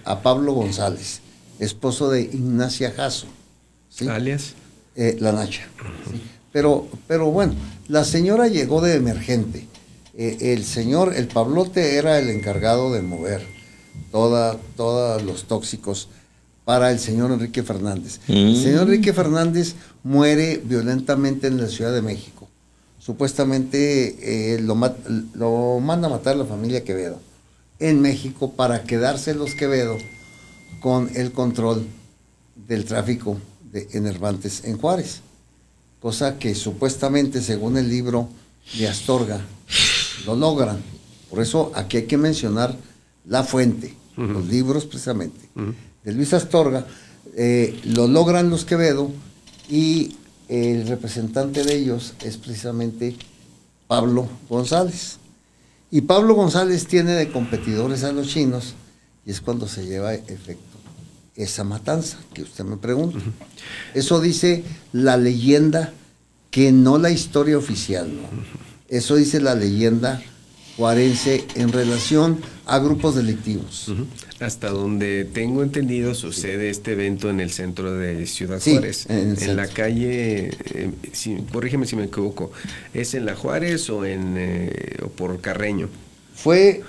a Pablo González, esposo de Ignacia Jasso, ¿sí? Alias La Nacha. ¿Sí? Pero bueno, la señora llegó de emergente. El Pablote era el encargado de mover todos los tóxicos para el señor Enrique Fernández. El señor Enrique Fernández muere violentamente en la Ciudad de México. Supuestamente lo manda a matar la familia Quevedo en México para quedarse los Quevedo con el control del tráfico de enervantes en Juárez. Cosa que supuestamente, según el libro de Astorga, lo logran. Por eso aquí hay que mencionar la fuente, los libros precisamente, de Luis Astorga. Lo logran los Quevedo y el representante de ellos es precisamente Pablo González. Y Pablo González tiene de competidores a los chinos y es cuando se lleva efecto esa matanza que usted me pregunta. Eso dice la leyenda, que no la historia oficial, ¿no? Eso dice la leyenda juarense en relación a grupos delictivos. Hasta donde tengo entendido, sucede este evento en el centro de Ciudad Juárez, en la calle, corrígeme si me equivoco, ¿es en la Juárez o o por Carreño? Fue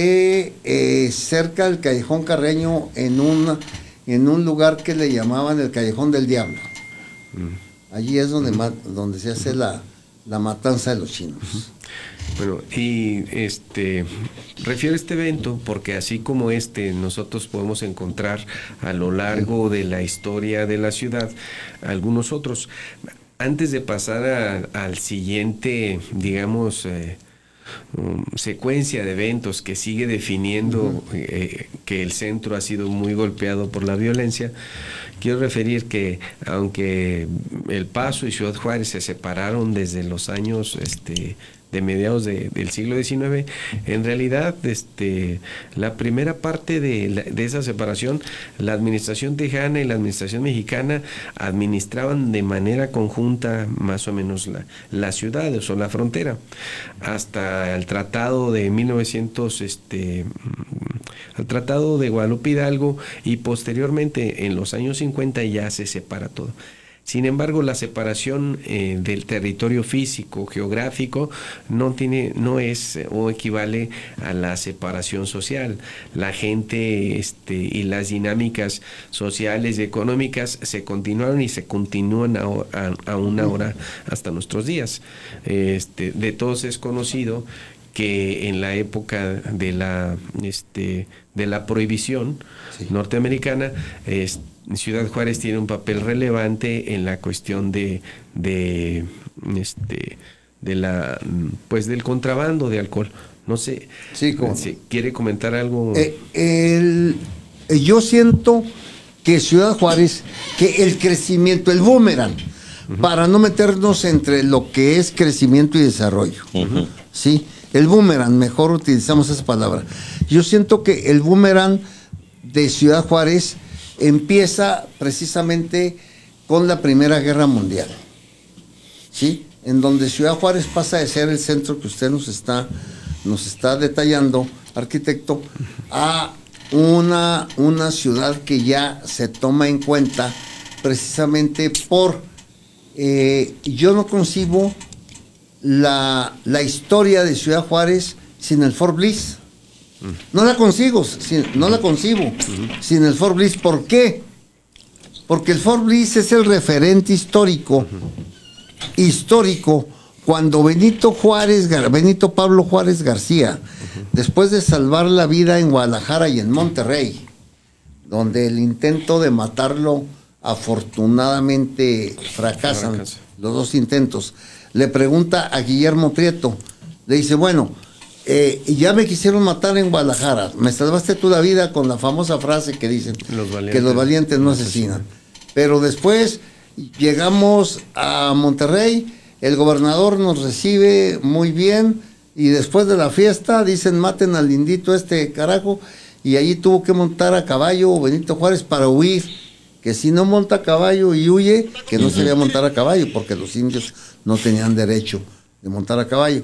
cerca del Callejón Carreño, en un lugar que le llamaban el Callejón del Diablo. Allí es donde se hace la matanza de los chinos. Bueno, y refiero a este evento porque así como nosotros podemos encontrar a lo largo de la historia de la ciudad algunos otros. Antes de pasar al siguiente, digamos, secuencia de eventos que sigue definiendo que el centro ha sido muy golpeado por la violencia, quiero referir que aunque El Paso y Ciudad Juárez se separaron desde los años de mediados del siglo XIX, en realidad la primera parte de esa separación, la administración tejana y la administración mexicana administraban de manera conjunta más o menos las ciudades o la frontera, hasta el tratado de 1900, al tratado de Guadalupe Hidalgo, y posteriormente en los años 50 ya se separa todo. Sin embargo, la separación del territorio físico, geográfico, no es o equivale a la separación social. La gente y las dinámicas sociales y económicas se continuaron y se continúan aún ahora hasta nuestros días. De todos es conocido que en la época de la prohibición norteamerina, Ciudad Juárez tiene un papel relevante en la cuestión del contrabando de alcohol. No sé, si quiere comentar algo. Yo siento que Ciudad Juárez, que el crecimiento, el boomerang, para no meternos entre lo que es crecimiento y desarrollo, ¿sí? El boomerang, mejor utilizamos esa palabra. Yo siento que el boomerang de Ciudad Juárez empieza precisamente con la Primera Guerra Mundial, ¿sí? En donde Ciudad Juárez pasa de ser el centro que usted nos está detallando, arquitecto, a una ciudad que ya se toma en cuenta precisamente por... yo no concibo la historia de Ciudad Juárez sin el Fort Bliss. No la concibo sin el Fort Bliss. ¿Por qué? Porque el Fort Bliss es el referente histórico cuando Benito Pablo Juárez García, después de salvar la vida en Guadalajara y en Monterrey, donde el intento de matarlo afortunadamente fracasan, los dos intentos, le pregunta a Guillermo Prieto, le dice, bueno, ya me quisieron matar en Guadalajara, me salvaste tú la vida con la famosa frase que dicen que los valientes no asesinan. Pero después llegamos a Monterrey, el gobernador nos recibe muy bien y después de la fiesta dicen maten al lindito carajo, y allí tuvo que montar a caballo Benito Juárez para huir, que si no monta a caballo y huye, que no se debía montar a caballo porque los indios no tenían derecho de montar a caballo.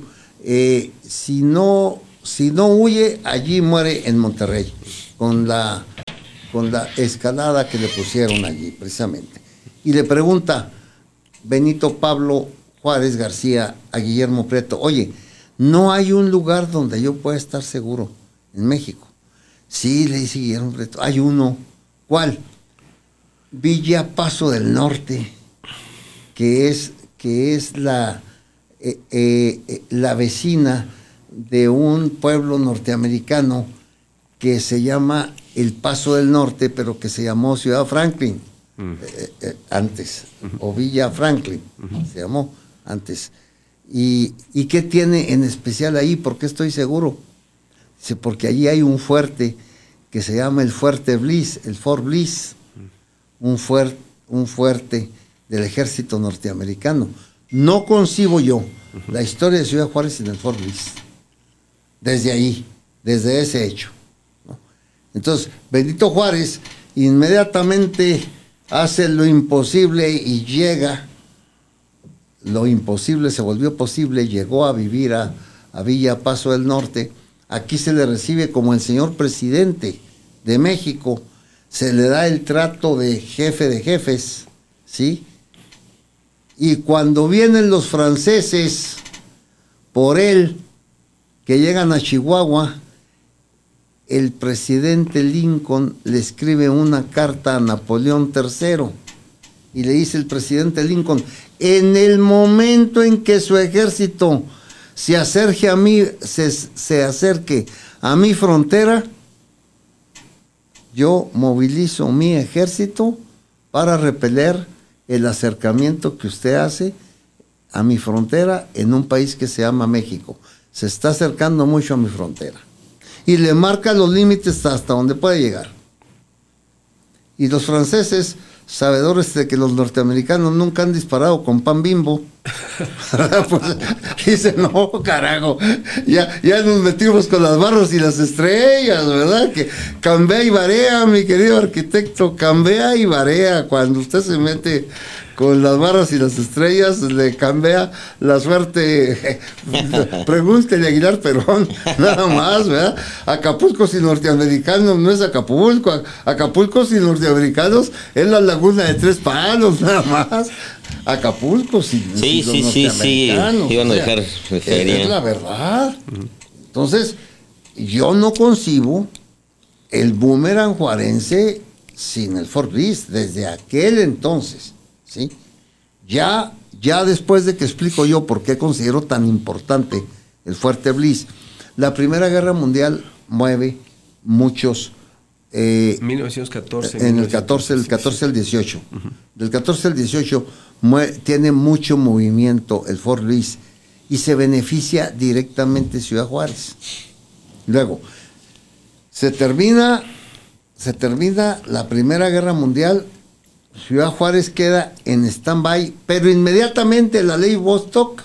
Si no huye, allí muere en Monterrey, con la con la escalada que le pusieron allí, precisamente. Y le pregunta Benito Pablo Juárez García a Guillermo Prieto, oye, ¿no hay un lugar donde yo pueda estar seguro en México? Sí, le dice Guillermo Prieto, hay uno. ¿Cuál? Villa Paso del Norte, que es la vecina de un pueblo norteamericano que se llama El Paso del Norte, pero que se llamó Ciudad Franklin antes, o Villa Franklin, se llamó antes. ¿Y qué tiene en especial ahí? ¿Por qué estoy seguro? Dice, porque allí hay un fuerte que se llama el Fuerte Bliss, el Fort Bliss, un fuerte del ejército norteamericano. No concibo yo la historia de Ciudad Juárez en el Fort Bliss, desde ahí, desde ese hecho, ¿no? Entonces, Benito Juárez inmediatamente hace lo imposible y llega, lo imposible se volvió posible, llegó a vivir a Villa Paso del Norte. Aquí se le recibe como el señor presidente de México, se le da el trato de jefe de jefes, ¿sí? Y cuando vienen los franceses por él, que llegan a Chihuahua, el presidente Lincoln le escribe una carta a Napoleón III y le dice el presidente Lincoln, en el momento en que su ejército se acerque a mi frontera, yo movilizo mi ejército para repeler el acercamiento que usted hace a mi frontera en un país que se llama México. Se está acercando mucho a mi frontera. Y le marca los límites hasta donde puede llegar. Y los franceses, sabedores de que los norteamericanos nunca han disparado con pan Bimbo, pues dicen, no, carajo, ya nos metimos con las barras y las estrellas, ¿verdad? Que cambia y varía, mi querido arquitecto, cambia y varía. Cuando usted se mete con las barras y las estrellas, le cambia la suerte. Pregúntele a Aguilar Perón, nada más, ¿verdad? Acapulco sin norteamericanos no es Acapulco. Acapulco sin norteamericanos es la laguna de Tres Palos, nada más. Acapulco sin norteamericanos. Iban a dejar es la verdad. Entonces, yo no concibo el boomerang juarense sin el Fort Bliss desde aquel entonces. ¿Sí? Ya después de que explico yo por qué considero tan importante el Fuerte Bliss, la Primera Guerra Mundial mueve muchos... 1914. En el 14 al 18. Del 14 al 18 tiene mucho movimiento el Fort Bliss y se beneficia directamente Ciudad Juárez. Luego, se termina la Primera Guerra Mundial. Ciudad Juárez queda en stand-by, pero inmediatamente la ley Bostock,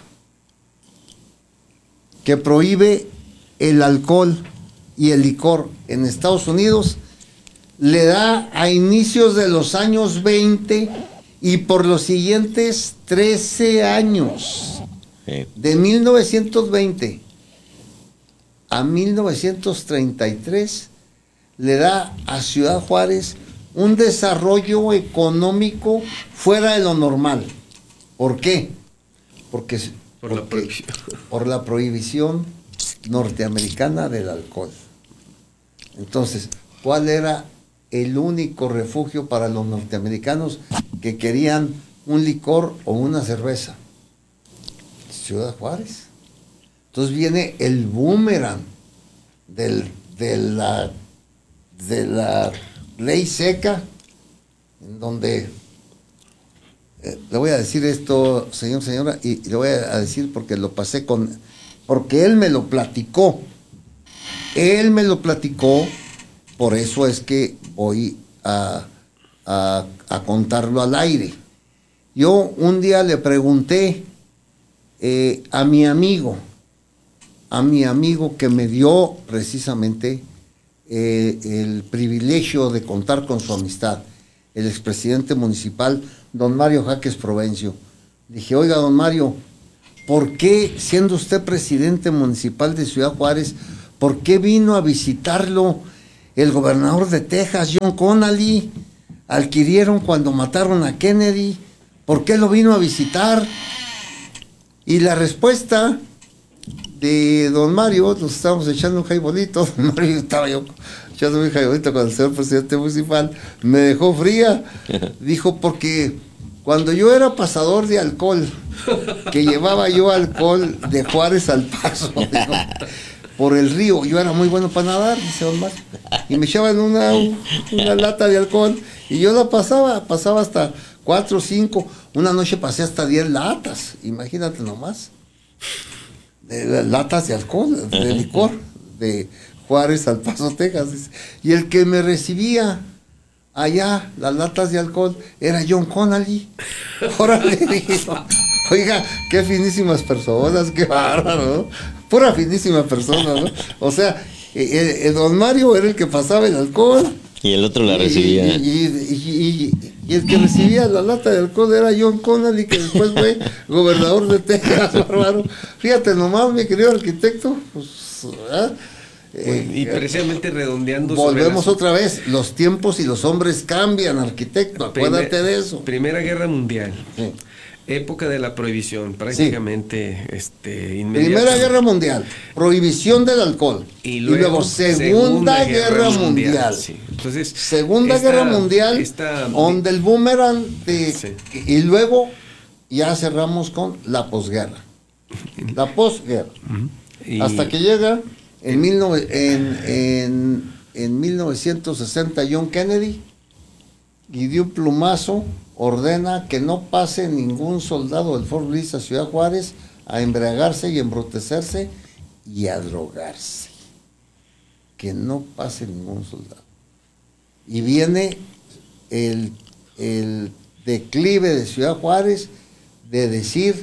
que prohíbe el alcohol y el licor en Estados Unidos, le da a inicios de los años 20 y por los siguientes 13 años, de 1920 a 1933, le da a Ciudad Juárez un desarrollo económico fuera de lo normal. ¿Por qué? Porque por la prohibición norteamericana del alcohol. Entonces, ¿cuál era el único refugio para los norteamericanos que querían un licor o una cerveza? Ciudad Juárez. Entonces viene el boomerang de la ley seca, en donde le voy a decir esto, señora, y le voy a decir porque lo pasé porque él me lo platicó. Por eso es que voy a contarlo al aire. Yo un día le pregunté a mi amigo que me dio precisamente el privilegio de contar con su amistad, el expresidente municipal, don Mario Jaques Provencio. Dije, oiga, don Mario, ¿por qué, siendo usted presidente municipal de Ciudad Juárez, por qué vino a visitarlo el gobernador de Texas, John Connally, adquirieron cuando mataron a Kennedy. ¿Por qué lo vino a visitar? Y la respuesta de don Mario, nos estábamos echando un jaibolito, don Mario, estaba yo echando un jaibolito con el señor presidente municipal, me dejó fría. Dijo, porque cuando yo era pasador de alcohol, que llevaba yo alcohol de Juárez al Paso, dijo, por el río, yo era muy bueno para nadar, dice don Mario, y me echaban una lata de alcohol, y yo la pasaba hasta 4 o 5, una noche pasé hasta 10 latas, imagínate nomás, latas de alcohol, de licor, de Juárez al Paso, Texas, dice. Y el que me recibía allá, las latas de alcohol, era John Connally. Órale, dijo, oiga, qué finísimas personas, qué bárbaro, ¿no? Pura finísima persona, ¿no? O sea, el don Mario era el que pasaba el alcohol. Y el otro la recibía. Y el que recibía la lata de alcohol era John Connally, que después fue gobernador de Texas, bárbaro. Fíjate nomás, mi querido arquitecto, pues, y precisamente redondeando volvemos otra vez, los tiempos y los hombres cambian, arquitecto, acuérdate de eso. Primera Guerra Mundial. Sí. Época de la prohibición, prácticamente inmediata. Primera Guerra Mundial, prohibición del alcohol. Y luego Segunda Guerra Mundial. Sí. Entonces, Segunda Guerra Mundial, donde el boomerang y luego ya cerramos con la posguerra. La posguerra. Hasta que llega en 1960 John Kennedy y de un plumazo ordena que no pase ningún soldado del Fort Bliss a Ciudad Juárez a embriagarse y embrutecerse y a drogarse. Que no pase ningún soldado. Y viene el declive de Ciudad Juárez de decir,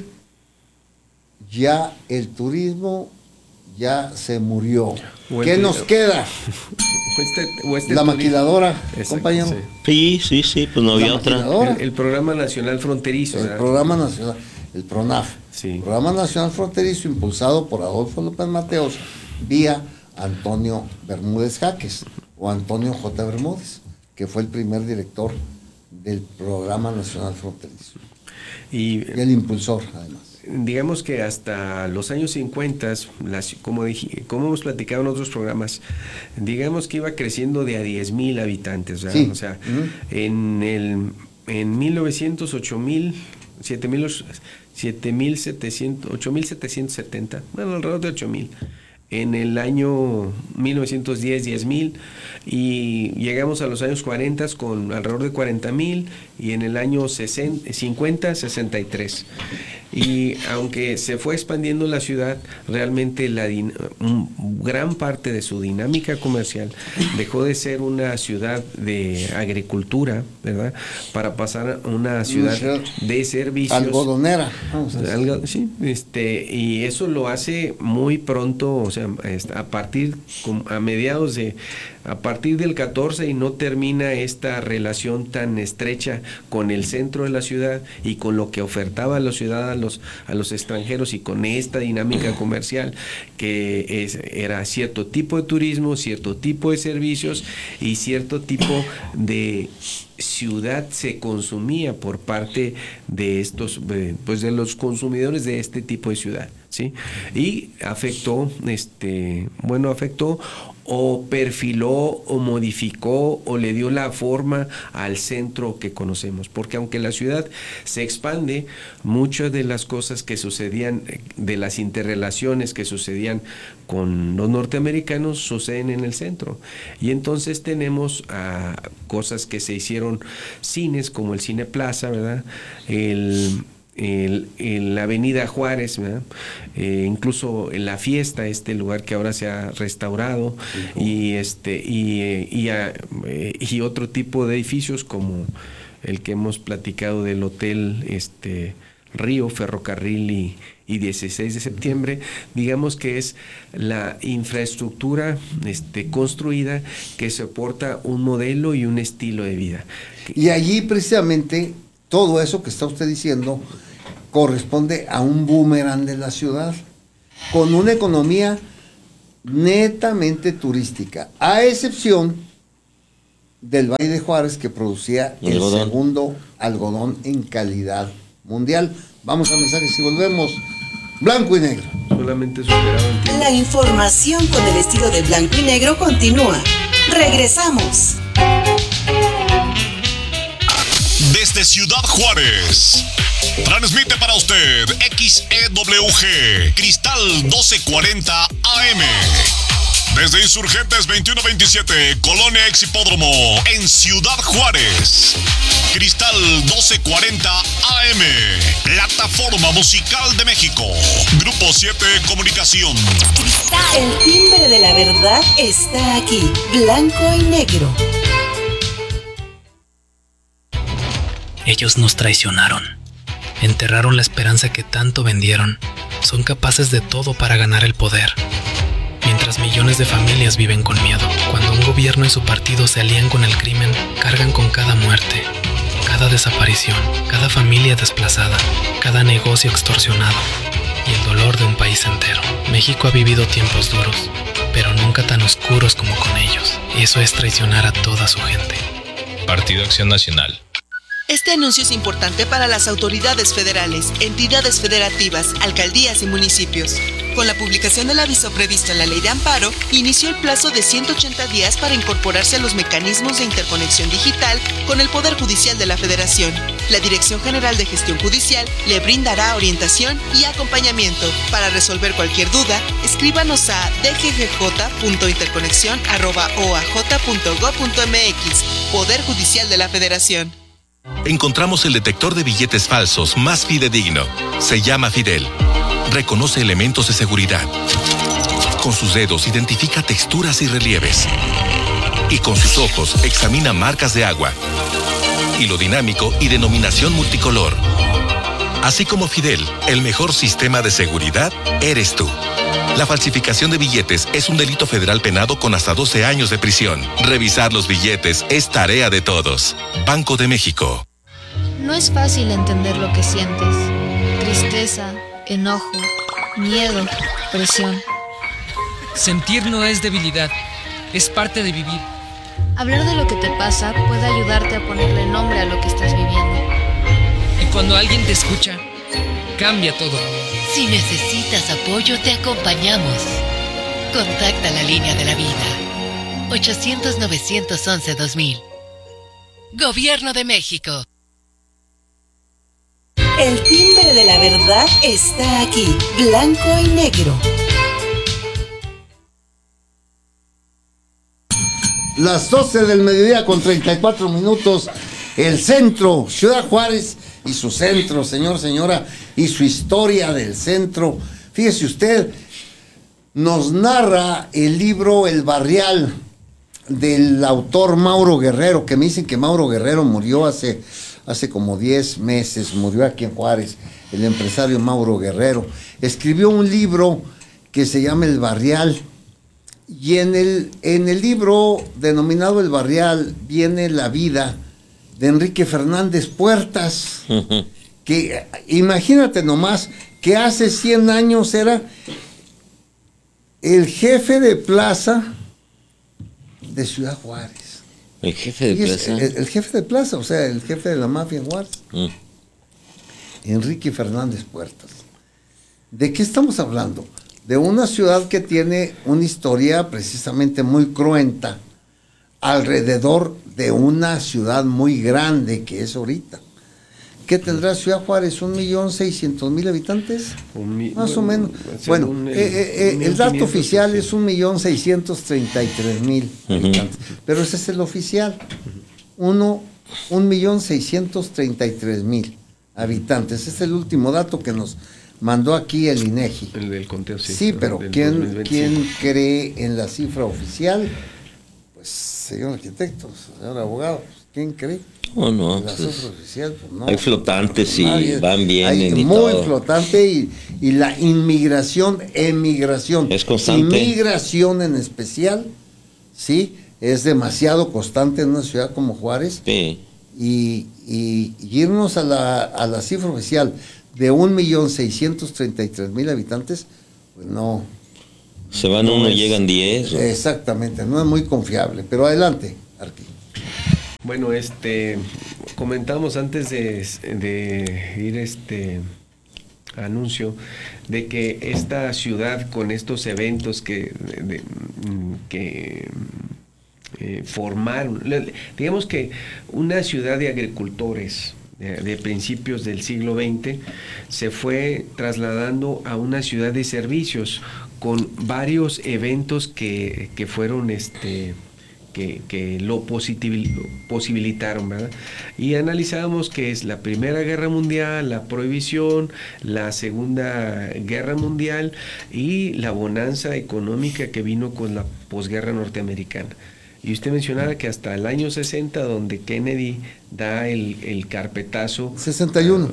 ya el turismo ya se murió. ¿Qué nos queda? La maquiladora, compañero. Sí, pues no había otra. El Programa Nacional Fronterizo. El Programa Nacional, el PRONAF. Sí. El Programa Nacional Fronterizo, impulsado por Adolfo López Mateos, vía Antonio Bermúdez Jaques, o Antonio J. Bermúdez, que fue el primer director del Programa Nacional Fronterizo. Y el impulsor, además. Digamos que hasta los años 50, como hemos platicado en otros programas, digamos que iba creciendo de a 10,000 habitantes, ¿verdad? Sí. O sea, en 1900, 8,770, bueno, alrededor de 8,000. En el año 1910, 10,000, y llegamos a los años 40 con alrededor de 40,000, y en el año 50, 63. Y aunque se fue expandiendo la ciudad, realmente gran parte de su dinámica comercial dejó de ser una ciudad de agricultura, ¿verdad?, para pasar a una ciudad de servicios. Algodonera. Sí, y eso lo hace muy pronto, o sea, a partir del 14, y no termina esta relación tan estrecha con el centro de la ciudad y con lo que ofertaba la ciudad a los extranjeros, y con esta dinámica comercial que era cierto tipo de turismo, cierto tipo de servicios y cierto tipo de ciudad se consumía por parte de estos, pues de los consumidores de este tipo de ciudad, ¿sí? Y afectó o perfiló o modificó o le dio la forma al centro que conocemos, porque aunque la ciudad se expande, muchas de las cosas que sucedían, de las interrelaciones que sucedían con los norteamericanos, suceden en el centro. Y entonces tenemos cosas que se hicieron, cines como el Cine Plaza, ¿verdad?, en la Avenida Juárez, ¿verdad?, incluso en La Fiesta, este lugar que ahora se ha restaurado, y otro tipo de edificios como el que hemos platicado del Hotel Río, Ferrocarril y 16 de septiembre, digamos que es la infraestructura construida que soporta un modelo y un estilo de vida. Y allí precisamente todo eso que está usted diciendo corresponde a un boomerang de la ciudad, con una economía netamente turística, a excepción del Valle de Juárez, que producía el segundo algodón en calidad mundial. Vamos a mensajes y volvemos. Blanco y negro. Solamente superado en tiempo. La información con el estilo de blanco y negro continúa. Regresamos. Desde Ciudad Juárez, transmite para usted XEWG Cristal 1240 AM. Desde Insurgentes 2127, Colonia Ex Hipódromo, en Ciudad Juárez. Cristal 1240 AM, plataforma musical de México. Grupo 7 Comunicación. El timbre de la verdad está aquí, blanco y negro. Ellos nos traicionaron. Enterraron la esperanza que tanto vendieron. Son capaces de todo para ganar el poder. Mientras millones de familias viven con miedo, cuando un gobierno y su partido se alían con el crimen, cargan con cada muerte, cada desaparición, cada familia desplazada, cada negocio extorsionado y el dolor de un país entero. México ha vivido tiempos duros, pero nunca tan oscuros como con ellos. Y eso es traicionar a toda su gente. Partido Acción Nacional. Este anuncio es importante para las autoridades federales, entidades federativas, alcaldías y municipios. Con la publicación del aviso previsto en la Ley de Amparo, inició el plazo de 180 días para incorporarse a los mecanismos de interconexión digital con el Poder Judicial de la Federación. La Dirección General de Gestión Judicial le brindará orientación y acompañamiento. Para resolver cualquier duda, escríbanos a dggj.interconexión@oaj.gov.mx. Poder Judicial de la Federación. Encontramos el detector de billetes falsos más fidedigno. Se llama Fidel. Reconoce elementos de seguridad. Con sus dedos identifica texturas y relieves. Y con sus ojos examina marcas de agua. Hilo dinámico y denominación multicolor. Así como Fidel, el mejor sistema de seguridad eres tú. La falsificación de billetes es un delito federal penado con hasta 12 años de prisión. Revisar los billetes es tarea de todos. Banco de México. No es fácil entender lo que sientes. Tristeza, enojo, miedo, presión. Sentir no es debilidad, es parte de vivir. Hablar de lo que te pasa puede ayudarte a ponerle nombre a lo que estás viviendo. Y cuando alguien te escucha, cambia todo. Si necesitas apoyo, te acompañamos. Contacta la línea de la vida. 800-911-2000. Gobierno de México. El timbre de la verdad está aquí, blanco y negro. Las 12 del mediodía con 34 minutos. El centro, Ciudad Juárez y su centro, señor, señora, y su historia del centro. Fíjese usted, nos narra el libro El Barrial del autor Mauro Guerrero, que me dicen que Mauro Guerrero murió hace como 10 meses, murió aquí en Juárez, el empresario Mauro Guerrero. Escribió un libro que se llama El Barrial, y en el libro denominado El Barrial viene la vida de Enrique Fernández Puertas, que imagínate nomás que hace 100 años era el jefe de plaza de Ciudad Juárez. ¿El jefe de plaza? El jefe de plaza, o sea, el jefe de la mafia en Juárez. Enrique Fernández Puertas. ¿De qué estamos hablando? De una ciudad que tiene una historia precisamente muy cruenta alrededor de una ciudad muy grande que es ahorita. ¿Qué tendrá Ciudad Juárez? 1.600.000 habitantes, más o menos. Bueno, el dato oficial es 1.633.000 habitantes, pero ese es el oficial. 1.633.000 habitantes. Ese es el último dato que nos mandó aquí el INEGI. El del conteo, sí. Sí, pero ¿quién cree en la cifra oficial? Pues, señor arquitecto, señor abogado, ¿quién cree? No, la cifra oficial, pues no. Hay flotantes y van bien. Hay muy flotante y la emigración. Es constante. Inmigración en especial, sí, es demasiado constante en una ciudad como Juárez. Sí. Y irnos a la cifra oficial de 1.633.000 habitantes, pues no. Se van uno, llegan 10. Exactamente, no es muy confiable. Pero adelante, Arqui. Bueno, comentamos antes de ir anuncio de que esta ciudad con estos eventos que formaron, digamos que una ciudad de agricultores de principios del siglo XX se fue trasladando a una ciudad de servicios con varios eventos que fueron que lo posibilitaron, ¿verdad? Y analizábamos que es la Primera Guerra Mundial, la Prohibición, la Segunda Guerra Mundial y la bonanza económica que vino con la posguerra norteamericana. Y usted mencionaba que hasta el año 60, donde Kennedy da el carpetazo 61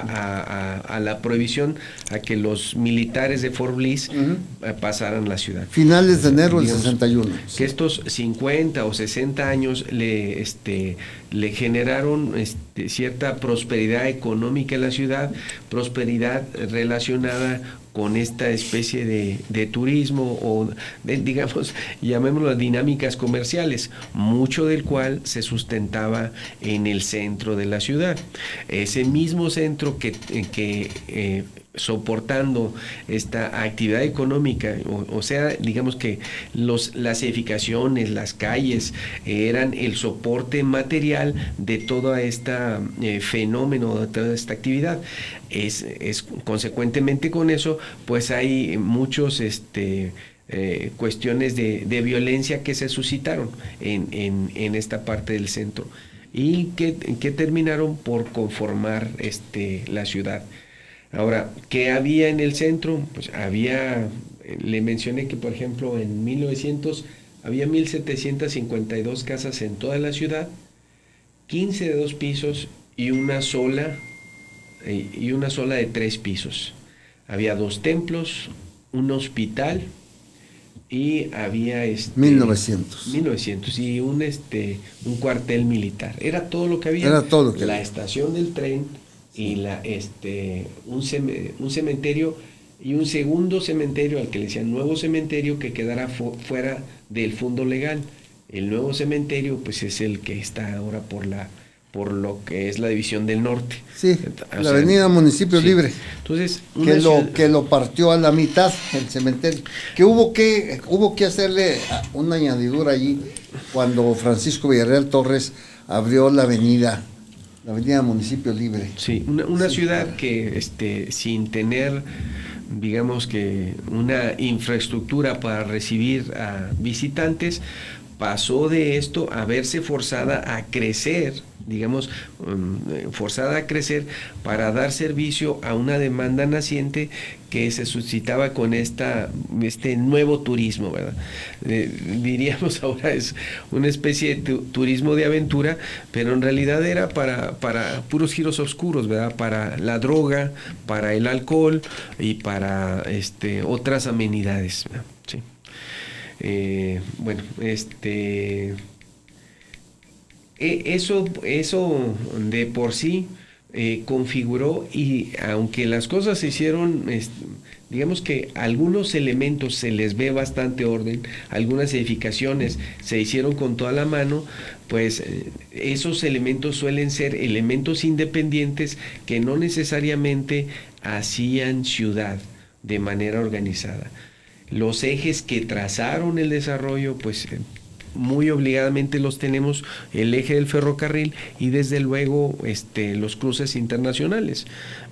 a la prohibición, a que los militares de Fort Bliss pasaran la ciudad. Finales de enero del 61. Que estos 50 o 60 años le generaron cierta prosperidad económica en la ciudad, prosperidad relacionada con esta especie de turismo o digamos, llamémoslo dinámicas comerciales, mucho del cual se sustentaba en el centro de la ciudad. Ese mismo centro que soportando esta actividad económica, o sea, digamos que las edificaciones, las calles eran el soporte material de todo este fenómeno, de toda esta actividad. Es consecuentemente con eso, pues hay muchos cuestiones de violencia que se suscitaron en esta parte del centro y que terminaron por conformar la ciudad. Ahora, ¿qué había en el centro? Pues le mencioné que por ejemplo en 1900 había 1752 casas en toda la ciudad, 15 de 2 pisos y una sola de 3 pisos. Había 2 templos, un hospital y había 1900 y un cuartel militar. Era todo lo que había. Era todo lo que la había. Estación del tren y un cementerio y un segundo cementerio al que le decían nuevo cementerio, que quedara fuera del fondo legal. El nuevo cementerio pues es el que está ahora por lo que es la División del Norte. Sí, la avenida Municipio Libre. Entonces, que lo partió a la mitad el cementerio. Que hubo que hacerle una añadidura allí cuando Francisco Villarreal Torres abrió la avenida Municipio Libre. Sí, una ciudad que sin tener, digamos que una infraestructura para recibir a visitantes, pasó de esto a verse forzada a crecer, para dar servicio a una demanda naciente que se suscitaba con este nuevo turismo, ¿verdad? Diríamos ahora es una especie de turismo de aventura, pero en realidad era para puros giros oscuros, ¿verdad? Para la droga, para el alcohol y para otras amenidades, ¿verdad? Sí. Eso de por sí configuró, y aunque las cosas se hicieron, digamos que algunos elementos se les ve bastante orden, algunas edificaciones se hicieron con toda la mano, pues esos elementos suelen ser elementos independientes que no necesariamente hacían ciudad de manera organizada. Los ejes que trazaron el desarrollo, pues muy obligadamente los tenemos: el eje del ferrocarril y desde luego los cruces internacionales,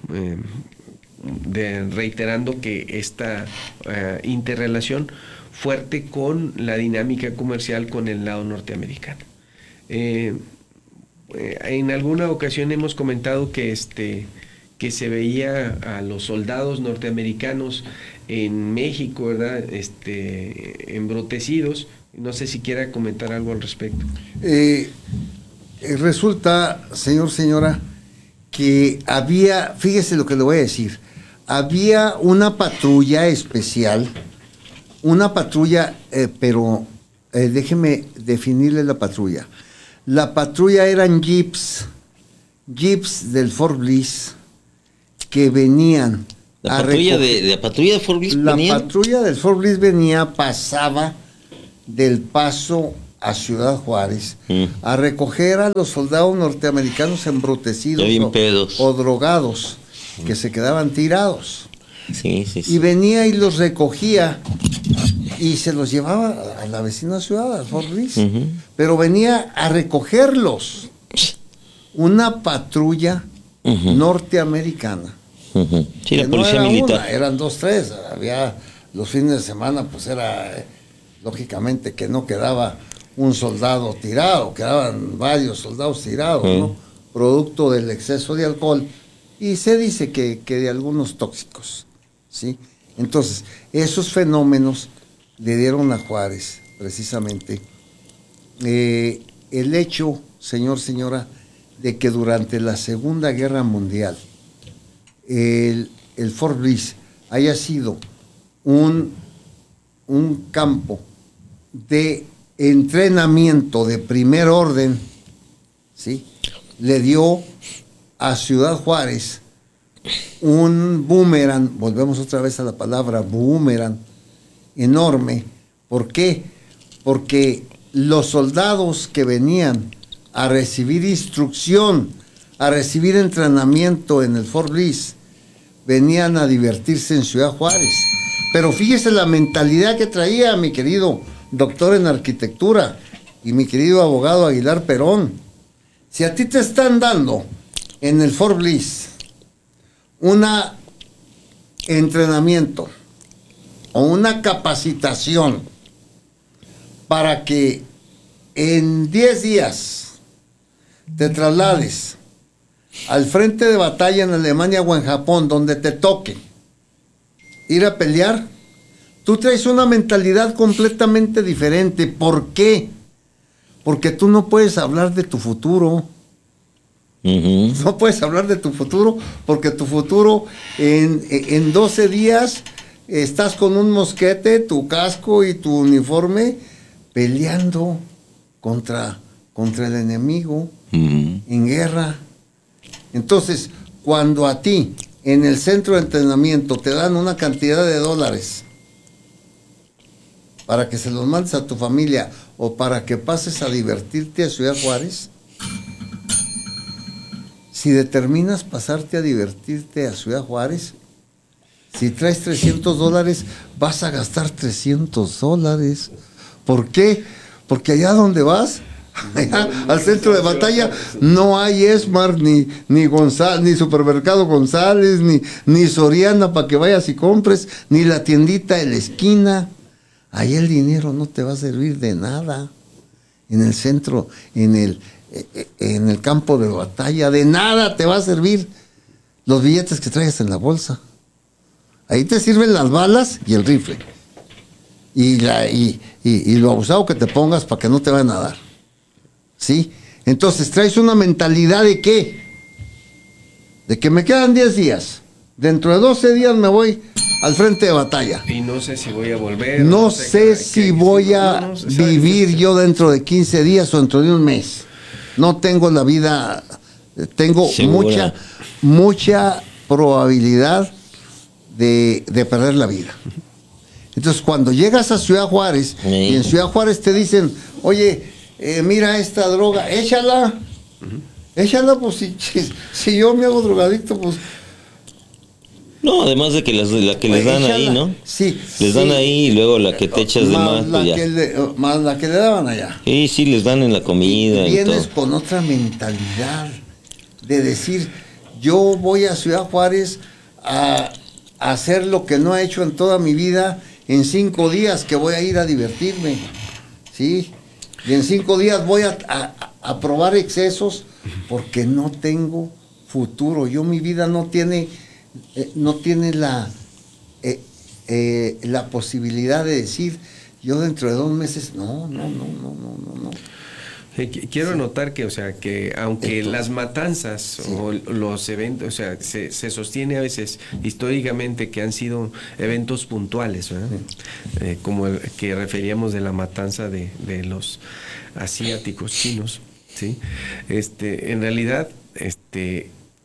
reiterando que esta interrelación fuerte con la dinámica comercial con el lado norteamericano. En alguna ocasión hemos comentado que se veía a los soldados norteamericanos en México, ¿verdad? Embrutecidos. No sé si quiera comentar algo al respecto. Resulta, señora, que había, fíjese lo que le voy a decir, había una patrulla especial, pero déjeme definirle la patrulla. La patrulla eran jeeps del Fort Bliss, que venían ¿La patrulla de Fort Bliss venía? La patrulla del Fort Bliss pasaba del Paso a Ciudad Juárez a recoger a los soldados norteamericanos embrutecidos o drogados que se quedaban tirados. Sí. Y venía y los recogía y se los llevaba a la vecina ciudad, a Fort Bliss. Pero venía a recogerlos una patrulla norteamericana. Sí, la policía militar. Una, eran 2, 3. Había los fines de semana, pues era lógicamente que no quedaba un soldado tirado, quedaban varios soldados tirados, ¿no? Producto del exceso de alcohol. Y se dice que de algunos tóxicos, ¿sí? Entonces, esos fenómenos le dieron a Juárez, precisamente, el hecho, señora, de que durante la Segunda Guerra Mundial, el Fort Bliss haya sido un campo de entrenamiento de primer orden, ¿sí? Le dio a Ciudad Juárez un boomerang, volvemos otra vez a la palabra boomerang, enorme. ¿Por qué? Porque los soldados que venían a recibir instrucción, a recibir entrenamiento en el Fort Bliss, venían a divertirse en Ciudad Juárez. Pero fíjese la mentalidad que traía mi querido doctor en arquitectura y mi querido abogado Aguilar Perón. Si a ti te están dando en el Fort Bliss un entrenamiento o una capacitación para que en 10 días te traslades al frente de batalla en Alemania o en Japón, donde te toque ir a pelear, tú traes una mentalidad completamente diferente. ¿Por qué? Porque tú no puedes hablar de tu futuro. No puedes hablar de tu futuro, porque tu futuro en 12 días estás con un mosquete, tu casco y tu uniforme peleando contra el enemigo en guerra. Entonces, cuando a ti en el centro de entrenamiento te dan una cantidad de dólares para que se los mandes a tu familia o para que pases a divertirte a Ciudad Juárez, si determinas pasarte a divertirte a Ciudad Juárez, si traes $300, vas a gastar $300. ¿Por qué? Porque allá donde vas, allá, al centro de batalla, no hay Esmar, ni González, ni Supermercado González, ni Soriana para que vayas y compres, ni la tiendita de la esquina. Ahí el dinero no te va a servir de nada. En el centro, en el campo de batalla, de nada te va a servir los billetes que traigas en la bolsa. Ahí te sirven las balas y el rifle. Y lo abusado que te pongas para que no te vayan a dar. ¿Sí? Entonces traes una mentalidad de ¿qué? De que me quedan 10 días. Dentro de 12 días me voy al frente de batalla. Y no sé si voy a volver. No sé si voy a vivir yo dentro de 15 días o dentro de un mes. No tengo la vida, tengo mucha probabilidad de perder la vida. Entonces, cuando llegas a Ciudad Juárez y en Ciudad Juárez te dicen, oye, mira esta droga, échala, pues si yo me hago drogadicto, pues... No, además de que la que les dan ahí, ¿no? Sí. Les dan ahí y luego la que te echas de más, pues ya. Más la que le daban allá. Sí, les dan en la comida y vienes todo. Con otra mentalidad de decir, yo voy a Ciudad Juárez a hacer lo que no he hecho en toda mi vida en 5 días, que voy a ir a divertirme, ¿sí? Y en 5 días voy a probar excesos porque no tengo futuro. Mi vida no tiene la posibilidad de decir, yo dentro de 2 meses, no. Quiero anotar que, o sea, que aunque entonces, las matanzas o los eventos, o sea, se sostiene a veces históricamente que han sido eventos puntuales, ¿verdad? Como el que referíamos de la matanza de los asiáticos chinos, ¿sí? En realidad,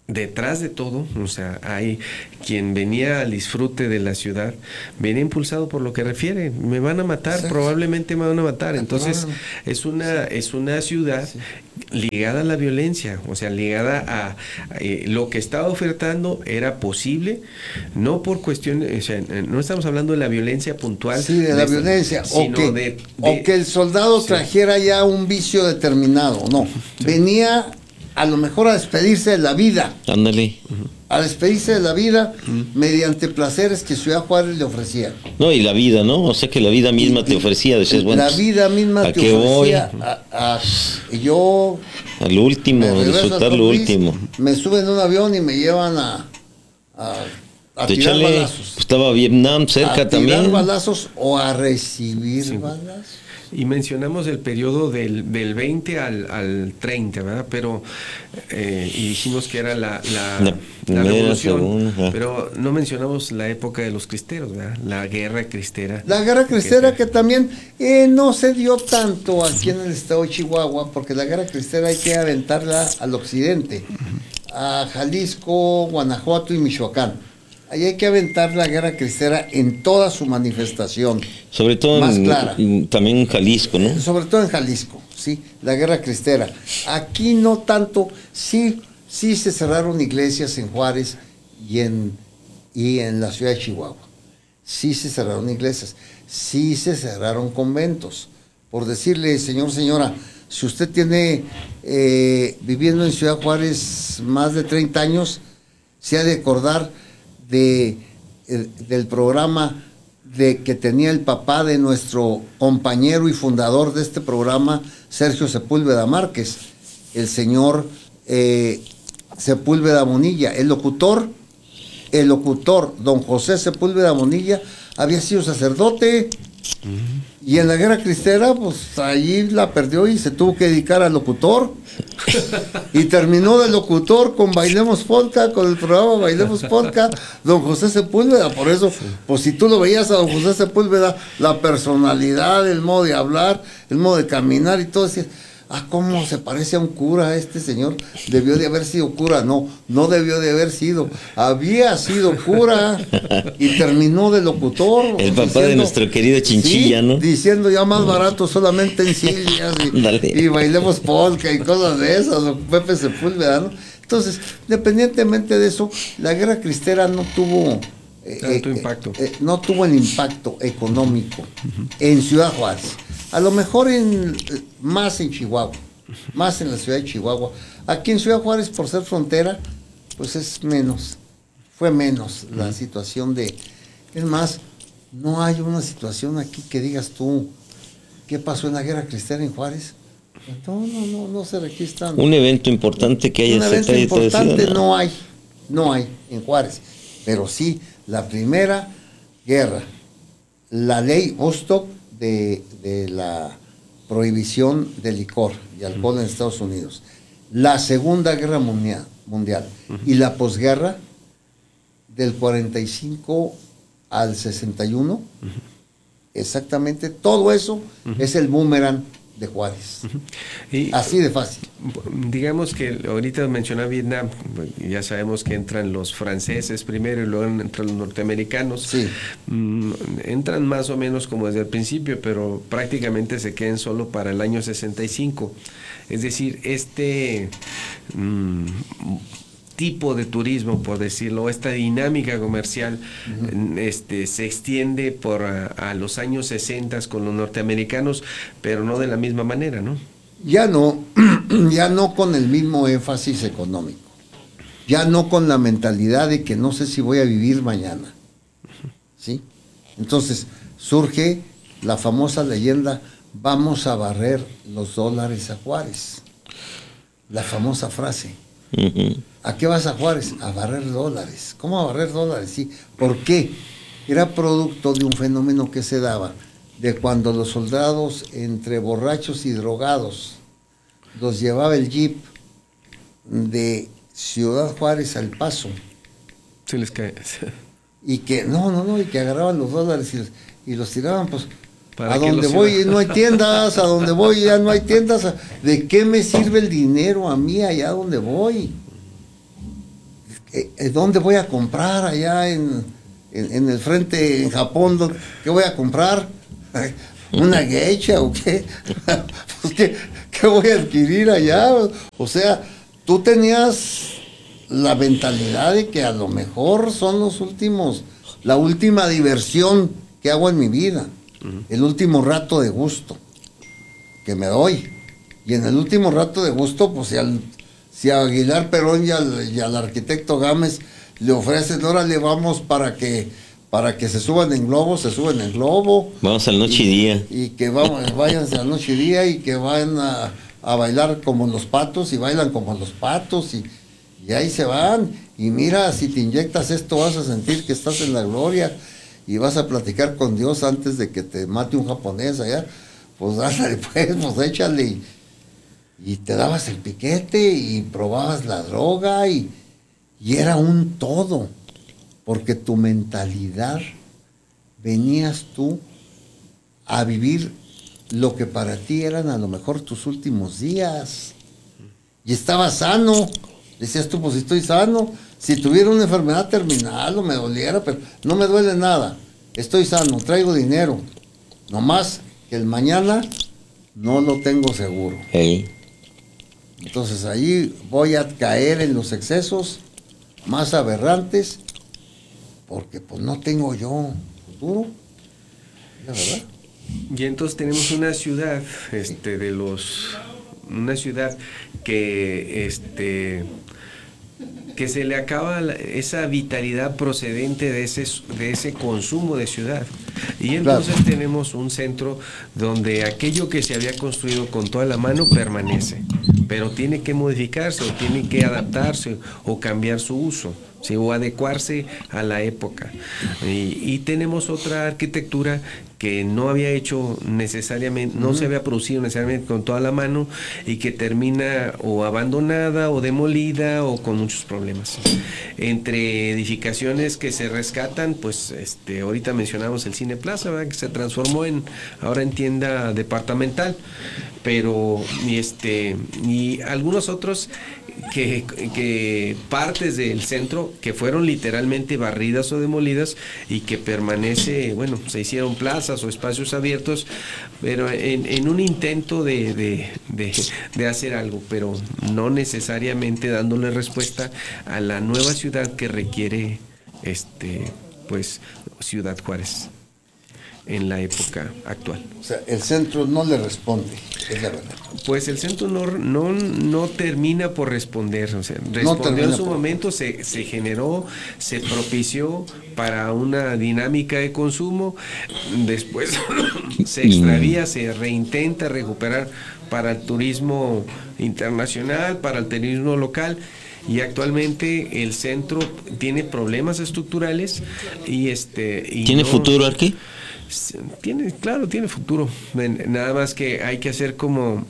detrás de todo, o sea, hay quien venía al disfrute de la ciudad, venía impulsado por lo que refiere, me van a matar, exacto, probablemente me van a matar. Entonces es una ciudad ligada a la violencia, o sea, ligada a lo que estaba ofertando era posible, no por cuestiones, o sea, no estamos hablando de la violencia puntual, sí, de la violencia, o que el soldado trajera ya un vicio determinado, no, venía a lo mejor a despedirse de la vida. Ándale. A despedirse de la vida mediante placeres que Ciudad Juárez le ofrecía. No, y la vida, ¿no? O sea que la vida misma te ofrecía. Decías, bueno, la vida misma ¿a te qué ofrecía. voy? Yo. Al último, disfrutar lo último. Me suben en un avión y me llevan a tirar balazos. Estaba Vietnam cerca también. A tirar balazos o a recibir balazos. Y mencionamos el periodo del 20 al 30, ¿verdad? Pero, y dijimos que era la revolución, pero no mencionamos la época de los cristeros, ¿verdad? La guerra cristera. La guerra cristera que también no se dio tanto aquí en el estado de Chihuahua, porque la guerra cristera hay que aventarla al occidente, a Jalisco, Guanajuato y Michoacán. Ahí hay que aventar la guerra cristera en toda su manifestación. Sobre todo más clara. También en Jalisco, ¿no? Sobre todo en Jalisco, sí, la guerra cristera. Aquí no tanto, sí se cerraron iglesias en Juárez y en la ciudad de Chihuahua. Sí se cerraron iglesias, sí se cerraron conventos. Por decirle, señora, si usted tiene viviendo en Ciudad Juárez más de 30 años, se ha de acordar del programa que tenía el papá de nuestro compañero y fundador de este programa, Sergio Sepúlveda Márquez, el señor Sepúlveda Monilla, el locutor, don José Sepúlveda Monilla, había sido sacerdote. Y en la guerra cristera, pues allí la perdió y se tuvo que dedicar al locutor. Y terminó de locutor con Bailemos Polka, con el programa Bailemos Polka, don José Sepúlveda. Por eso, pues si tú lo veías a don José Sepúlveda, la personalidad, el modo de hablar, el modo de caminar y todo, decías, cómo se parece a un cura este señor. Debió de haber sido cura. No debió de haber sido. Había sido cura y terminó de locutor. El papá de nuestro querido Chinchilla, sí, ¿no? Diciendo ya más barato solamente en sillas y Bailemos Polka y cosas de esas, o Pepe Sepúlveda, ¿no? Entonces, independientemente de eso, la guerra cristera no tuvo impacto. No tuvo el impacto económico en Ciudad Juárez. A lo mejor más en Chihuahua, más en la ciudad de Chihuahua. Aquí en Ciudad Juárez, por ser frontera, pues fue menos la situación es más, no hay una situación aquí que digas tú, ¿qué pasó en la guerra cristera en Juárez? No se registran. Un evento importante que haya. Un evento importante no hay en Juárez, pero sí, la primera guerra, la ley Ostock, de la prohibición de licor y alcohol en Estados Unidos, la Segunda Guerra Mundial y la posguerra del 45 al 61, exactamente todo eso es el boomerang de Juárez. Y así de fácil. Digamos que ahorita mencionaba Vietnam, ya sabemos que entran los franceses primero y luego entran los norteamericanos. Sí. Entran más o menos como desde el principio, pero prácticamente se quedan solo para el año 65. Es decir, tipo de turismo, por decirlo, esta dinámica comercial se extiende a los años 60 con los norteamericanos, pero no de la misma manera, ¿no? Ya no con el mismo énfasis económico, ya no con la mentalidad de que no sé si voy a vivir mañana, ¿sí? Entonces surge la famosa leyenda, vamos a barrer los dólares a Juárez, la famosa frase. ¿A qué vas a Juárez? A barrer dólares. ¿Cómo a barrer dólares? Sí. ¿Por qué? Era producto de un fenómeno que se daba de cuando los soldados, entre borrachos y drogados, los llevaba el jeep de Ciudad Juárez al Paso. Se les cae. Y que y que agarraban los dólares y los tiraban, pues. A donde voy no hay tiendas, a donde voy ya no hay tiendas. ¿De qué me sirve el dinero a mí allá donde voy? ¿dónde voy a comprar allá en el frente, en Japón? ¿Qué voy a comprar? ¿Una geisha o qué? Pues, ¿qué voy a adquirir allá? O sea, tú tenías la mentalidad de que a lo mejor son la última diversión que hago en mi vida, el último rato de gusto que me doy. Y en el último rato de gusto, pues si a Aguilar Perón y al arquitecto Gámez le ofrecen, órale, vamos para que se suban en globo, se suben en globo. Vamos al noche y día. Y que váyanse al noche y día y que vayan a bailar como los patos y bailan como los patos y ahí se van. Y mira, si te inyectas esto vas a sentir que estás en la gloria y vas a platicar con Dios antes de que te mate un japonés allá. Pues ándale, pues échale. Y te dabas el piquete y probabas la droga y era un todo. Porque tu mentalidad, venías tú a vivir lo que para ti eran a lo mejor tus últimos días. Y estabas sano. Decías tú, pues estoy sano. Si tuviera una enfermedad terminal o me doliera, pero no me duele nada. Estoy sano, traigo dinero. Nomás que el mañana no lo tengo seguro. Hey. Entonces ahí voy a caer en los excesos más aberrantes. Porque pues no tengo yo futuro, la verdad. Y entonces tenemos una ciudad, una ciudad que se le acaba esa vitalidad procedente de ese consumo de ciudad. Y entonces tenemos un centro donde aquello que se había construido con toda la mano permanece, pero tiene que modificarse o tiene que adaptarse o cambiar su uso. ¿Sí? O adecuarse a la época. Y tenemos otra arquitectura que no había hecho necesariamente, no se había producido necesariamente con toda la mano y que termina o abandonada o demolida o con muchos problemas. Entre edificaciones que se rescatan, pues ahorita mencionamos el Cine Plaza, ¿verdad? Que se transformó ahora en tienda departamental, pero y algunos otros que partes del centro que fueron literalmente barridas o demolidas y que permanece, se hicieron plazas o espacios abiertos, pero en un intento de hacer algo, pero no necesariamente dándole respuesta a la nueva ciudad que requiere Ciudad Juárez en la época actual. O sea, el centro no le responde, es la verdad. Pues el centro no termina por responder, respondió en su momento, se generó, se propició para una dinámica de consumo, después se extravía, se reintenta recuperar para el turismo internacional, para el turismo local. Y actualmente el centro tiene problemas estructurales y ¿Tiene futuro aquí? Tiene futuro. Nada más que hay que hacer como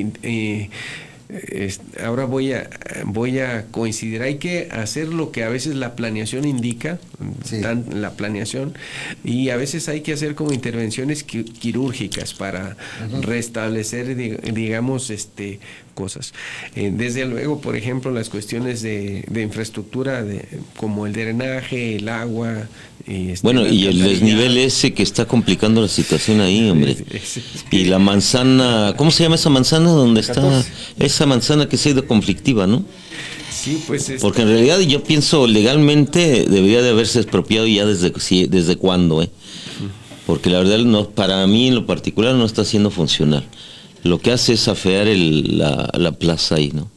ahora voy a coincidir, hay que hacer lo que a veces la planeación indica, la planeación, y a veces hay que hacer como intervenciones quirúrgicas para restablecer, digamos, cosas. Desde luego, por ejemplo, las cuestiones de infraestructura, como el drenaje, el agua. Y el desnivel ese que está complicando la situación ahí, hombre. Y la manzana, ¿cómo se llama esa manzana? ¿Dónde está 14. Esa manzana que se ha ido conflictiva, no? Sí, pues porque en realidad yo pienso legalmente debería de haberse expropiado ya desde cuándo, porque la verdad para mí en lo particular no está siendo funcional. Lo que hace es afear la plaza ahí, ¿no?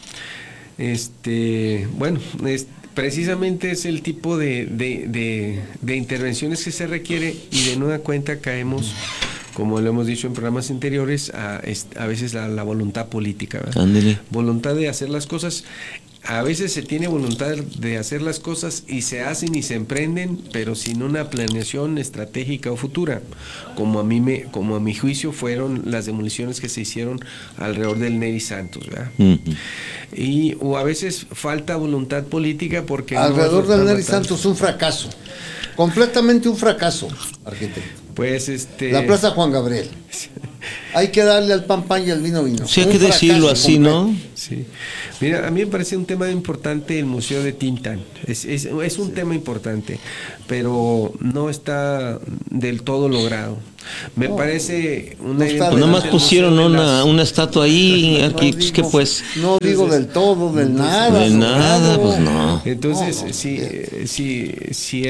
Precisamente es el tipo de intervenciones que se requiere, y de nueva cuenta caemos, como lo hemos dicho en programas anteriores, a veces la voluntad política, ¿verdad? Ándale. Voluntad de hacer las cosas. A veces se tiene voluntad de hacer las cosas y se hacen y se emprenden, pero sin una planeación estratégica o futura, como a mi juicio fueron las demoliciones que se hicieron alrededor del Neri Santos, ¿verdad? O a veces falta voluntad política porque alrededor del Neri Santos un fracaso, completamente un fracaso, arquitecto. Pues la Plaza Juan Gabriel. hay que darle al pan y al vino vino. Sí, hay que decirlo así, completo, ¿no? Sí. Mira, a mí me parece un tema importante el Museo de Tintán. Es un tema importante, pero no está del todo logrado. Me parece una... Nada más pusieron una estatua ahí, aquí, pues que pues... No digo del todo, del nada. Del nada, pues no. Entonces, sí,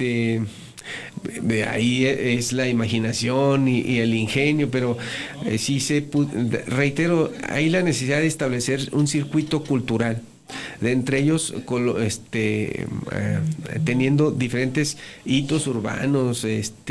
de ahí es la imaginación y el ingenio, pero reitero, hay la necesidad de establecer un circuito cultural, de entre ellos teniendo diferentes hitos urbanos,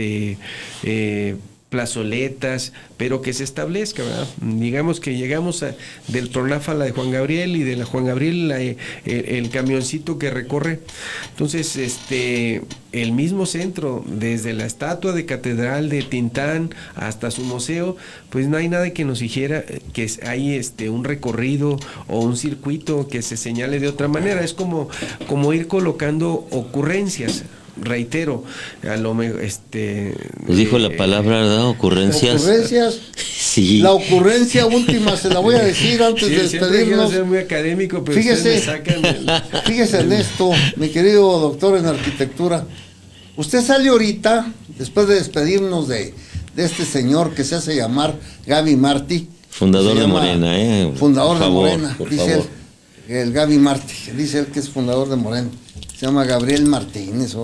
plazoletas, pero que se establezca, ¿verdad? Digamos que llegamos del Pronafa a la de Juan Gabriel y de la Juan Gabriel el camioncito que recorre. Entonces, el mismo centro, desde la estatua de catedral de Tintán hasta su museo, pues no hay nada que nos dijera que hay un recorrido o un circuito que se señale de otra manera. Es como ir colocando ocurrencias. Reitero, a lo mejor pues dijo la palabra, ¿verdad? Ocurrencias. Sí. La ocurrencia última se la voy a decir antes de despedirnos. Ser muy académico, pero fíjese en esto, mi querido doctor en arquitectura. Usted sale ahorita, después de despedirnos de este señor que se hace llamar Gaby Martí. Fundador de Morena, Fundador de Morena, dice él, el Gaby Martí, dice él que es fundador de Morena. Se llama Gabriel Martínez.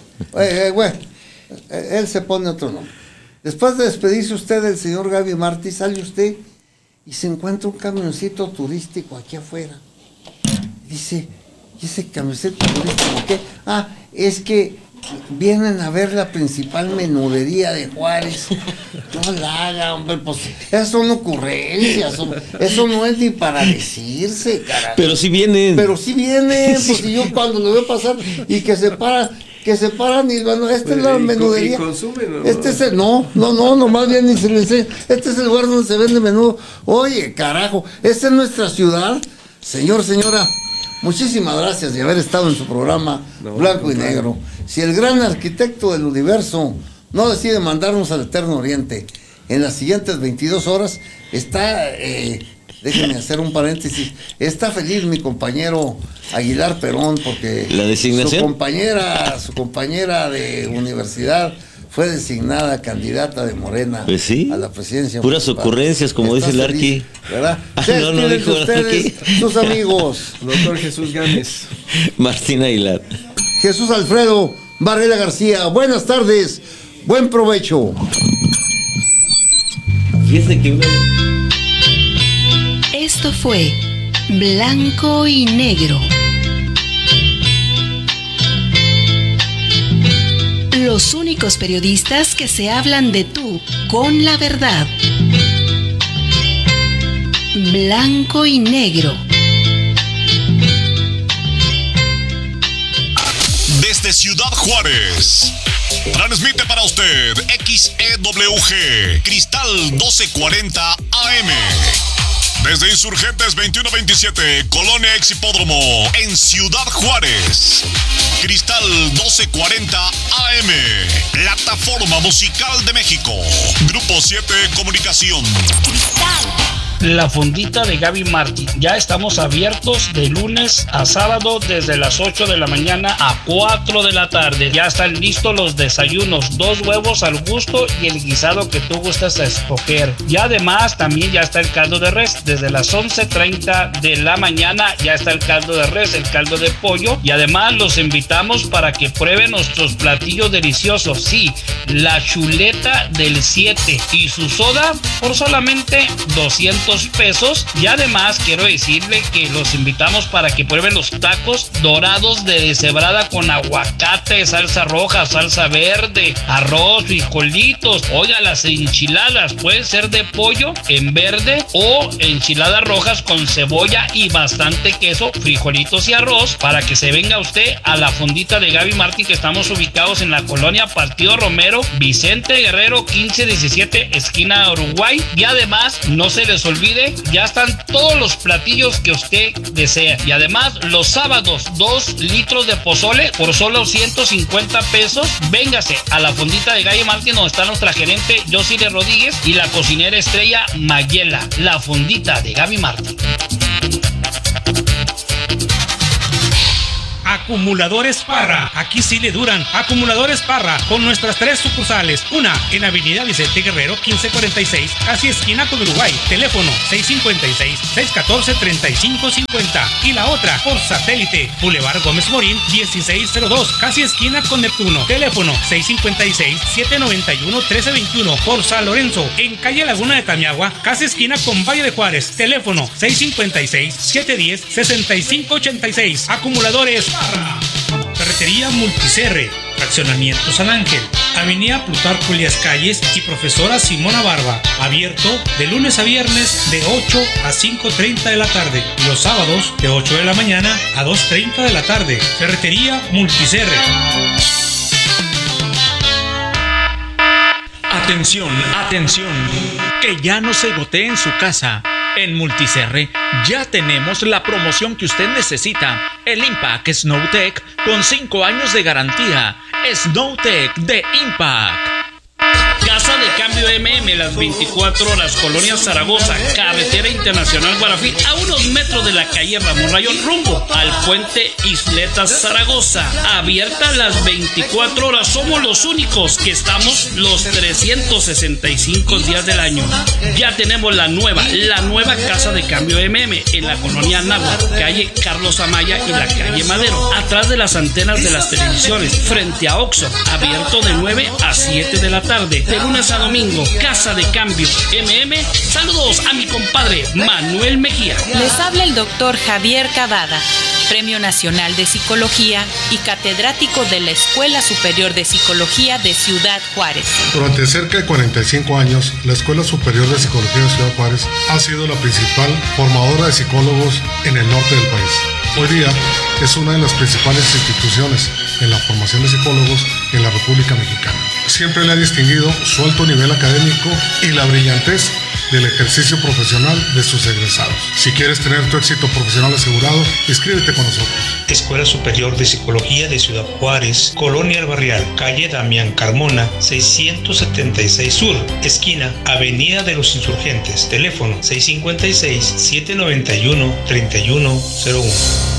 Él se pone otro nombre. Después de despedirse usted del señor Gaby Martí, sale usted y se encuentra un camioncito turístico aquí afuera. Dice, ¿y ese camioncito turístico qué? Ah, es que vienen a ver la principal menudería de Juárez. No la haga, hombre, pues esas son ocurrencias, eso no es ni para decirse, carajo. Pero sí vienen. Pues y yo cuando lo veo pasar y que se paran y bueno, esta es la menudería. ¿Y consumen, no? Este es el, no, más bien ni se le enseña. Este es el lugar donde se vende menudo. Oye, carajo, esta es nuestra ciudad. Señora, muchísimas gracias de haber estado en su programa Blanco y Negro. Si el gran arquitecto del universo no decide mandarnos al Eterno Oriente en las siguientes 22 horas, déjenme hacer un paréntesis, está feliz mi compañero Aguilar Perón porque la designación, su compañera de universidad fue designada candidata de Morena, pues sí, a la presidencia puras municipal. Ocurrencias, como dice el Arqui, ¿verdad? No dijo ustedes, sus amigos. Doctor Jesús Gámez, Martín Aguilar, Jesús Alfredo Varela García, buenas tardes, buen provecho. Esto fue Blanco y Negro. Los únicos periodistas que se hablan de tú con la verdad. Blanco y Negro. Desde Ciudad Juárez, transmite para usted XEWG Cristal 1240 AM. Desde Insurgentes 2127, Colonia Ex Hipódromo, en Ciudad Juárez. Cristal 1240 AM, Plataforma Musical de México. Grupo 7 Comunicación. La Fondita de Gaby Martí. Ya estamos abiertos de lunes a sábado desde las 8 de la mañana a 4 de la tarde. Ya están listos los desayunos, 2 huevos al gusto y el guisado que tú gustas a escoger. Y además también ya está el caldo de res. Desde las 11:30 de la mañana ya está el caldo de res, el caldo de pollo. Y además los invitamos para que prueben nuestros platillos deliciosos. Sí, la chuleta del 7 y su soda por solamente 200 pesos. Y además quiero decirle que los invitamos para que prueben los tacos dorados de deshebrada con aguacate, salsa roja, salsa verde, arroz, frijolitos. Oiga, las enchiladas pueden ser de pollo en verde o enchiladas rojas con cebolla y bastante queso, frijolitos y arroz, para que se venga usted a la Fondita de Gaby Martí, que estamos ubicados en la colonia Partido Romero, Vicente Guerrero 1517, esquina Uruguay. Y además no se les olvide olvide, ya están todos los platillos que usted desea. Y además, los sábados, 2 litros de pozole por solo 150 pesos. Véngase a la fondita de Gaby Martín, donde está nuestra gerente Yosile Rodríguez y la cocinera estrella Mayela. La fondita de Gaby Martín. Acumuladores Parra, aquí sí le duran. Acumuladores Parra, con nuestras 3 sucursales. Una en Avenida Vicente Guerrero 1546, casi esquina con Uruguay. Teléfono 656-614-3550. Y la otra por satélite, Boulevard Gómez Morín 1602, casi esquina con Neptuno. Teléfono 656-791-1321. Por San Lorenzo, en calle Laguna de Tamiagua, casi esquina con Valle de Juárez. Teléfono 656-710-6586. Acumuladores Parra. Ferretería Multicerre, Fraccionamiento San Ángel, Avenida Plutarco Elías Calles y Profesora Simona Barba. Abierto de lunes a viernes de 8 a 5:30 de la tarde y los sábados de 8 de la mañana a 2:30 de la tarde. Ferretería Multicerre. Atención, atención, que ya no se gotee en su casa. En Multicerre ya tenemos la promoción que usted necesita. El Impact Snowtech con 5 años de garantía. Snowtech de Impact. Casa de Cambio MM, las 24 horas, Colonia Zaragoza, Carretera Internacional Guarafí, a unos metros de la calle Ramón Rayón, rumbo al puente Isletas Zaragoza. Abierta las 24 horas, somos los únicos que estamos los 365 días del año. Ya tenemos la nueva Casa de Cambio MM en la Colonia Náhuatl, calle Carlos Amaya y la calle Madero, atrás de las antenas de las televisiones, frente a Oxxo, abierto de 9 a 7 de la tarde. De lunes a domingo, Casa de Cambio MM. Saludos a mi compadre Manuel Mejía. Les habla el doctor Javier Cavada, Premio Nacional de Psicología y catedrático de la Escuela Superior de Psicología de Ciudad Juárez. Durante cerca de 45 años, la Escuela Superior de Psicología de Ciudad Juárez ha sido la principal formadora de psicólogos en el norte del país. Hoy día es una de las principales instituciones en la formación de psicólogos en la República Mexicana. Siempre le ha distinguido su alto nivel académico y la brillantez del ejercicio profesional de sus egresados. Si quieres tener tu éxito profesional asegurado, inscríbete con nosotros. Escuela Superior de Psicología de Ciudad Juárez, Colonia El Barrial, calle Damián Carmona, 676 Sur, esquina Avenida de los Insurgentes. Teléfono 656-791-3101.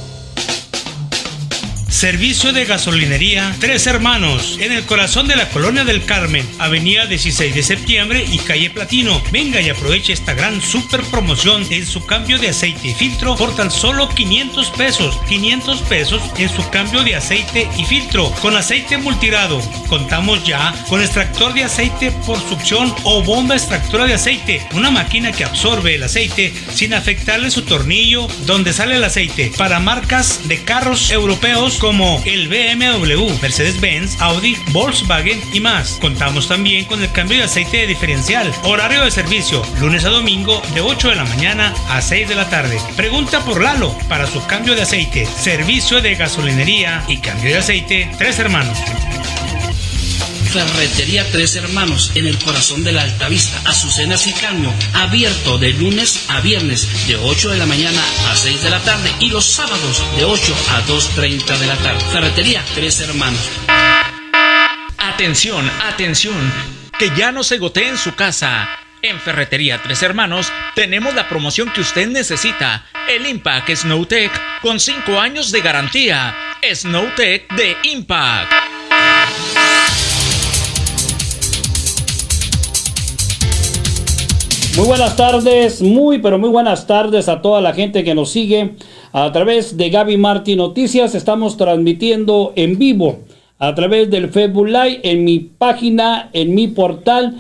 Servicio de gasolinería Tres Hermanos, en el corazón de la Colonia del Carmen, Avenida 16 de Septiembre y calle Platino. Venga y aproveche esta gran super promoción en su cambio de aceite y filtro por tan solo 500 pesos. 500 pesos en su cambio de aceite y filtro con aceite multirado. Contamos ya con extractor de aceite por succión o bomba extractora de aceite, una máquina que absorbe el aceite sin afectarle su tornillo donde sale el aceite, para marcas de carros europeos como el BMW, Mercedes-Benz, Audi, Volkswagen y más. Contamos también con el cambio de aceite de diferencial. Horario de servicio, lunes a domingo de 8 de la mañana a 6 de la tarde. Pregunta por Lalo para su cambio de aceite. Servicio de gasolinería y cambio de aceite Tres Hermanos. Ferretería Tres Hermanos, en el corazón de la Altavista, Azucenas y Cambio, abierto de lunes a viernes de 8 de la mañana a 6 de la tarde y los sábados de 8 a 2:30 de la tarde. Ferretería Tres Hermanos. Atención, atención, que ya no se gotee en su casa. En Ferretería Tres Hermanos tenemos la promoción que usted necesita. El Impact Snowtech con 5 años de garantía. Snowtech de Impact. Muy buenas tardes, pero muy buenas tardes a toda la gente que nos sigue a través de Gaby Martín Noticias. Estamos transmitiendo en vivo a través del Facebook Live en mi página, en mi portal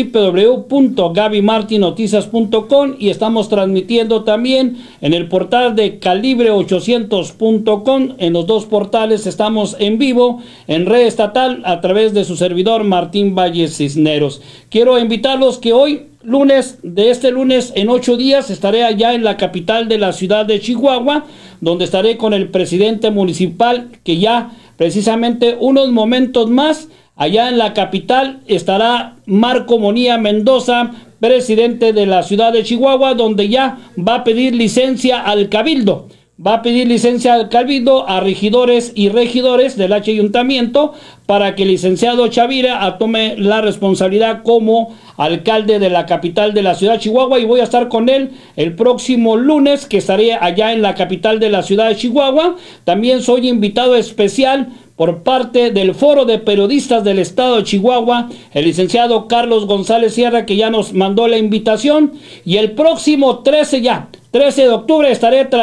www.gabymartinnoticias.com y estamos transmitiendo también en el portal de calibre800.com. En los dos portales estamos en vivo en red estatal a través de su servidor Martín Valles Cisneros. Quiero invitarlos que hoy este lunes en 8 días estaré allá en la capital de la ciudad de Chihuahua, donde estaré con el presidente municipal, que ya precisamente unos momentos más allá en la capital estará Marco Monía Mendoza presidente de la ciudad de Chihuahua, donde ya va a pedir licencia al cabildo. Va a pedir licencia al cabildo a regidores y regidores del ayuntamiento para que el licenciado Chavira tome la responsabilidad como alcalde de la capital de la ciudad de Chihuahua, y voy a estar con él el próximo lunes, que estaré allá en la capital de la ciudad de Chihuahua. También soy invitado especial por parte del Foro de Periodistas del Estado de Chihuahua, el licenciado Carlos González Sierra, que ya nos mandó la invitación, y el próximo 13 de octubre estaré